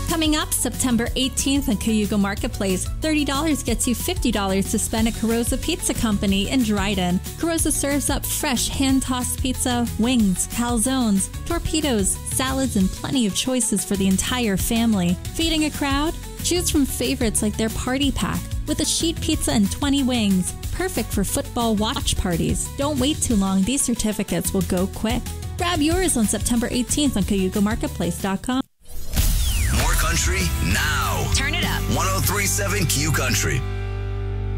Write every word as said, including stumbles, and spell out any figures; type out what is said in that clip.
Coming up September eighteenth on Cayuga Marketplace, thirty dollars gets you fifty dollars to spend at Carosa Pizza Company in Dryden. Carosa serves up fresh hand-tossed pizza, wings, calzones, torpedoes, salads, and plenty of choices for the entire family. Feeding a crowd? Choose from favorites like their party pack with a sheet pizza and twenty wings. Perfect for football watch parties. Don't wait too long. These certificates will go quick. Grab yours on September eighteenth on Cayuga Marketplace dot com. More country now. Turn it up. one oh three point seven Q Country.